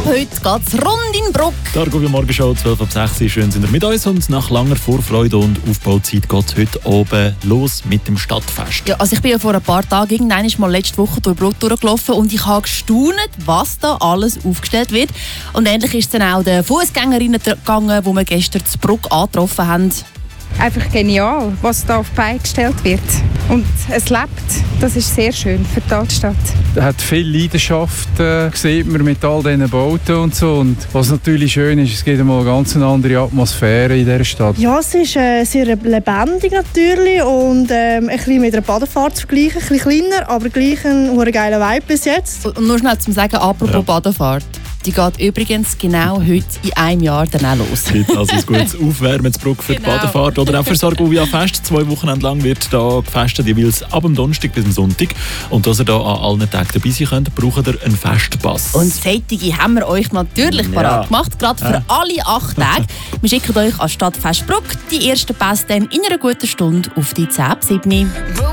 heute geht es rund in Bruck. Die Argovia Morgenshow, 12:06 Uhr. Schön sind ihr mit uns. Und nach langer Vorfreude und Aufbauzeit geht es heute oben los mit dem Stadtfest. Ja, also ich bin ja vor ein paar Tagen, irgendwann mal letzte Woche durch Bruck durchgelaufen und ich habe gestaunt, was da alles aufgestellt wird. Und endlich ist es dann auch den Fußgängerinnen gegangen, die wir gestern zu Bruck angetroffen haben. Einfach genial, was da auf die Beine gestellt wird. Und es lebt. Das ist sehr schön für die Altstadt. Es hat viel Leidenschaft, sieht man mit all diesen Bauten und so. Und was natürlich schön ist, es gibt einmal eine ganz andere Atmosphäre in dieser Stadt. Ja, es ist sehr lebendig natürlich und ein bisschen mit einer Badefahrt zu vergleichen. Ein bisschen kleiner, aber gleich ein geiler Vibe bis jetzt. Und nur schnell zum Sagen, apropos Badefahrt. Die geht übrigens genau heute in einem Jahr dann auch los. Also ein gutes Aufwärmen zu Bruck für die Badefahrt. Oder auch für das Argovia Fest. 2 Wochen lang wird da gefestet, jeweils ab dem Donnerstag bis am Sonntag. Und dass ihr da an allen Tagen dabei sein könnt, braucht ihr einen Festpass. Und solche haben wir euch natürlich parat gemacht, gerade für alle 8 Tage. Wir schicken euch an Stadtfest Bruck die ersten Pässe dann in einer guten Stunde auf die 10 ab 7.